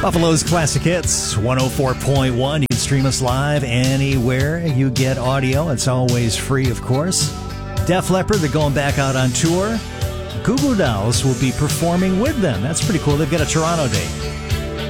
Buffalo's Classic Hits, 104.1. You can stream us live anywhere you get audio. It's always free, of course. Def Leppard, they're going back out on tour. Goo Goo Dolls will be performing with them. That's pretty cool. They've got a Toronto date.